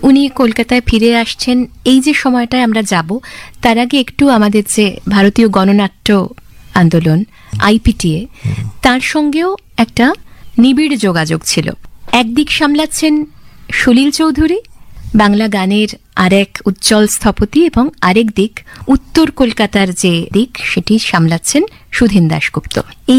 উনি কলকাতায় ফিরে আসছেন এই যে সময়টায় আমরা যাব, তার আগে একটু আমাদের যে ভারতীয় গণনাট্য আন্দোলন আইপিটিএ, তার সঙ্গেও একটা নিবিড় যোগাযোগ ছিল। একদিক সামলাচ্ছেন সলিল চৌধুরী, বাংলা গানের আরেক উজ্জ্বল স্থপতি, এবং আরেক দিক উত্তর কলকাতার যে দিক সেটি সামলাচ্ছেন সুধীন দাশগুপ্ত। এই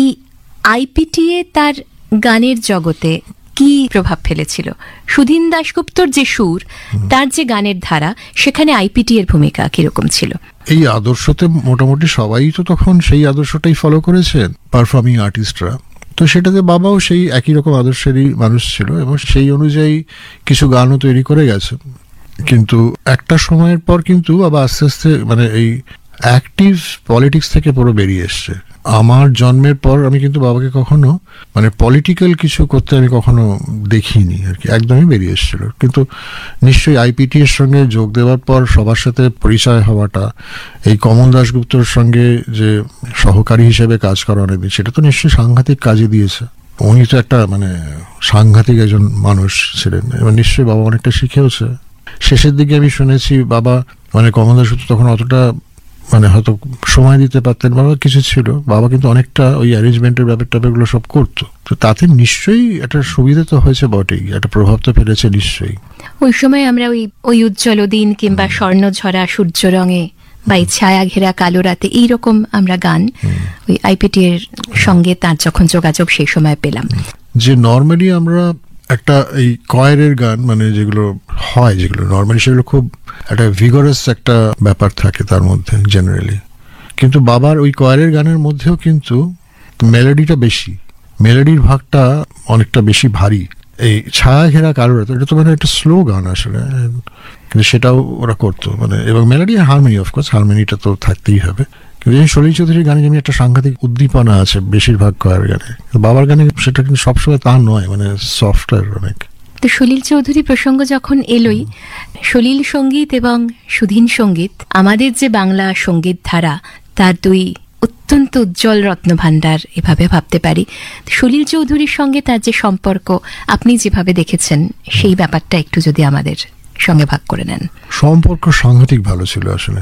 আইপিটিএ তার গানের জগতে কি প্রভাব ফেলেছিল? সুধীন দাশগুপ্তর যে সুর, তার যে গানের ধারা, সেখানে আইপিটি এর ভূমিকা কিরকম ছিল? এই আদর্শতে মোটামুটি সবাই তো তখন সেই আদর্শটাই ফলো করেছেন, পারফর্মিং আর্টিস্টরা। তো সেটাতে বাবাও সেই একই রকম আদর্শেরই মানুষ ছিল এবং সেই অনুযায়ী কিছু গানও তৈরি করে গেছে। কিন্তু একটা সময়ের পর কিন্তু আবার আস্তে আস্তে মানে এই অ্যাক্টিভ পলিটিক্স থেকে পুরো বেরিয়ে এসছে। আমার জন্মের পর আমি কিন্তু বাবাকে কখনো মানে পলিটিক্যাল কিছু করতে আমি কখনো দেখিনি আর কি, একদমই বেরিয়ে এসেছিল। কিন্তু নিশ্চয়ই আইপিটি এর সঙ্গে যোগ দেওয়ার পর সবার সাথে পরিচয় হওয়াটা, এই কমল দাশগুপ্তর সঙ্গে যে সহকারী হিসেবে কাজ করা অনেকদিন, সেটা তো নিশ্চয়ই সাংঘাতিক কাজে দিয়েছে। উনি তো একটা মানে সাংঘাতিক একজন মানুষ ছিলেন এবং নিশ্চয়ই বাবা অনেকটা শিখেওছে। শেষের দিকে আমি শুনেছি বাবা মানে কমল দাশগুপ্ত তখন অতটা মানে হয়তো সময় দিতে পারতেন, বাবা কিছু ছিল, বাবা কিন্তু অনেকটা ওই অ্যারেঞ্জমেন্টের ব্যাপারগুলো সব করতো। তো তাতে নিশ্চয়ই একটা সুবিধা তো হয়েছে বটেই, একটা প্রভাব তো ফেলেছে নিশ্চয়ই। ওই সময় আমরা ওই উজ্জ্বল দিন কিংবা স্বর্ণঝরা সূর্য রঙে বা এই ছায়া ঘেরা কালো রাতে, এইরকম আমরা গান ওই আইপিটি এর সঙ্গে তার যখন যোগাযোগ সেই সময় পেলাম। যে নর্মালি আমরা একটা এই কয়ারের গান মানে যেগুলো হয়, যেগুলো নর্মালি সেগুলো খুব একটা ভিগরাস একটা ব্যাপার থাকে তার মধ্যে জেনারেলি, কিন্তু বাবার ওই কয়ারের গানের মধ্যেও কিন্তু মেলোডিটা বেশি, মেলোডির ভাগটা অনেকটা বেশি ভারী। এই ছায়া ঘেরা কালো রাত, এটা তো মানে একটা স্লো গান আসলে, কিন্তু সেটাও ওরা করতো মানে, এবং মেলোডি আর হারমোনি, অফকোর্স হারমোনিটা তো থাকতেই হবে। কিন্তু সলিল চৌধুরীর গানে যেমনি একটা সাংঘাতিক উদ্দীপনা আছে বেশিরভাগ কয়ার গানে, বাবার গানে সেটা কিন্তু সবসময় তা নয়, মানে সফটওয়্যার অনেক। তো সলিল চৌধুরী প্রসঙ্গ যখন এলোই, সলিল সঙ্গীত এবং সুধীন সঙ্গীত আমাদের যে বাংলা সঙ্গীত ধারা, তার দুই অত্যন্ত উজ্জ্বল রত্নভাণ্ডার এভাবে ভাবতে পারি। সলিল চৌধুরীর সঙ্গে তার যে সম্পর্ক আপনি যেভাবে দেখেছেন, সেই ব্যাপারটা একটু যদি আমাদের সঙ্গে ভাগ করে নেন। সম্পর্ক সাংঘাতিক ভালো ছিল আসলে,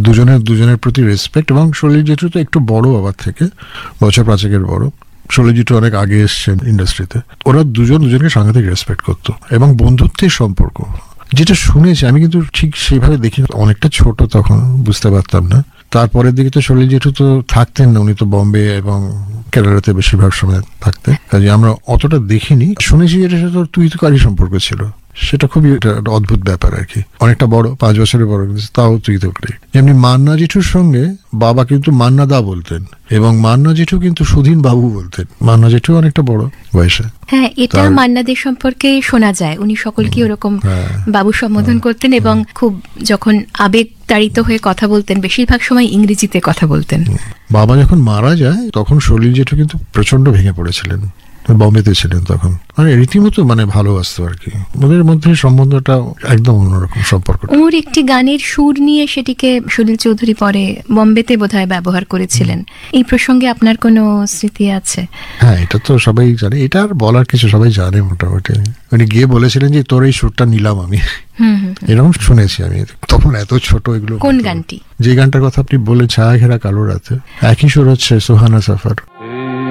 দুজনের প্রতি রেসপেক্ট। এবং সলিল জেঠু তো একটু বড় বাবার থেকে, বছর 5 বড়। সলিল জেঠু অনেক আগে এসছেন ইন্ডাস্ট্রিতে। ওরা দুজনকে সাংঘাতিক রেসপেক্ট করতো এবং বন্ধুত্বের সম্পর্ক, যেটা শুনেছি আমি কিন্তু ঠিক সেইভাবে দেখি, অনেকটা ছোট তখন বুঝতে পারতাম না। তারপরের দিকে তো সলিল জেঠু তো থাকতেন না, উনি তো বম্বে এবং কেরালাতে বেশিরভাগ সময় থাকতেন, কাজে আমরা অতটা দেখিনি। শুনেছি যেটা সাথে তুই তো কারি সম্পর্ক ছিল, সেটা খুবই একটা অদ্ভুত ব্যাপার আর কি। অনেকটা বড়, 5 বছরের বড়, তাও তুই তো করি। যেমনি মান্না জেঠুর সঙ্গে বাবা কিন্তু মান্না দা বলতেন, এবং মান্না জেঠু কিন্তু সুধীন বাবু বলতেন। মান্না জেঠু অনেকটা বড় বয়সে। হ্যাঁ, এটা মান্নাদের সম্পর্কে শোনা যায়, উনি সকলকে ওরকম বাবু সম্বোধন করতেন এবং খুব যখন আবেগ তাড়িত হয়ে কথা বলতেন, বেশিরভাগ সময় ইংরেজিতে কথা বলতেন। বাবা যখন মারা যায় তখন সলিল জেঠু কিন্তু প্রচন্ড ভেঙে পড়েছিলেন, বম্বেতে ছিলেন তখন, মানে রীতিমতো মানে ভালোবাসতো আর কি। ওদের মধ্যে সম্বন্ধটা একদম অন্যরকম সম্পর্ক। ওর একটি গানের সুর নিয়ে সেটিকে সলিল চৌধুরী পরে বম্বেতে বোধহয় ব্যবহার করেছিলেন। এই প্রসঙ্গে আপনার কোনো স্মৃতি আছে? হ্যাঁ, এটা তো সবাই জানে, এটা আর বলার কিছু, সবাই জানে মোটামুটি। উনি গিয়ে বলেছিলেন যে তোর এই সুরটা নিলাম আমি, এরকম শুনেছি আমি। তখন এত ছোট এগুলো। কোন গানটি? যে গানটার কথা আপনি বলে, ছায়া ঘেরা কালো রাতে, একই সুর হচ্ছে সুহানা সাফার।